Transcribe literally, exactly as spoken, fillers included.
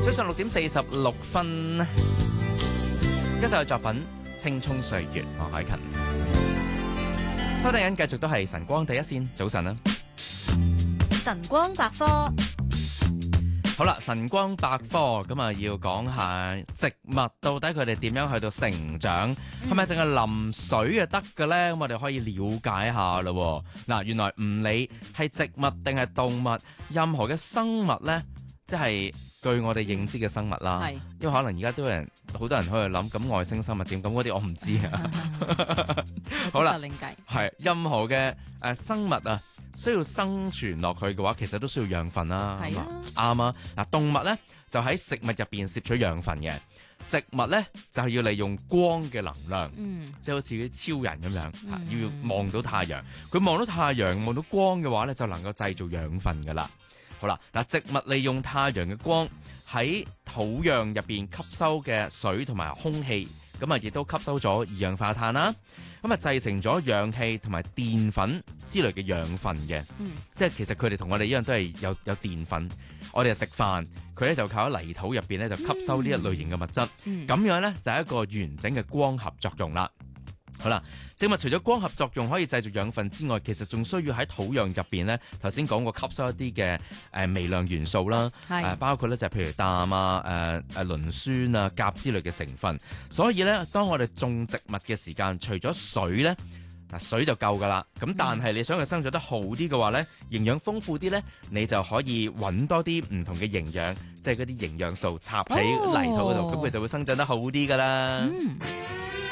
早上六點四十六分，一首作品《青蔥歲月》，黃凱芹。收聽緊繼續都係晨光第一線，早晨啦！ 晨光百科。 好啦，晨光百科咁啊，要講下植物到底佢哋點樣去到成長，係咪淨係淋水就得嘅咧？咁我哋可以了解下咯。嗱，原來唔理係植物定係動物，任何嘅生物咧，即係據我哋認知嘅生物啦。係，因為可能而家都有人好多人喺度諗，咁外星生物點？咁嗰啲我唔知啊。好啦，係任何嘅誒、呃、生物啊。需要生存落去嘅話，其實都需要養分啦，係嘛？啱啊！嗱，動物咧就喺食物入邊攝取養分嘅，植物咧就係要利用光嘅能量，嗯，即係好似啲超人咁樣，嗯、要望到太陽。佢望到太陽，望到光嘅話咧，就能夠製造養分噶啦。好啦，嗱，植物利用太陽嘅光喺土壤入邊吸收嘅水同埋空氣，咁啊亦都吸收咗二氧化碳啦。咁啊，製成咗氧氣同埋澱粉之類嘅養分嘅，嗯、即係其實佢哋同我哋一樣都係有有澱粉。我哋係食飯，佢咧就靠喺泥土入邊咧就吸收呢一類型嘅物質，咁、嗯、樣咧就係一個完整嘅光合作用啦。好啦，植物除咗光合作用可以製造養分之外，其實仲需要喺土壤入邊咧，頭先講過吸收一啲嘅誒微量元素啦，誒、呃、包括咧就係譬如氮啊、誒誒磷酸啊、鉀之類嘅成分。所以咧，當我哋種植物嘅時間，除咗水咧，嗱水就夠噶啦。咁但係你想佢生長得好啲嘅話咧，營養豐富啲咧，你就可以揾多啲唔同嘅營養，即係嗰啲營養素插喺泥土嗰度，咁佢、哦、就會生長得好啲噶啦。嗯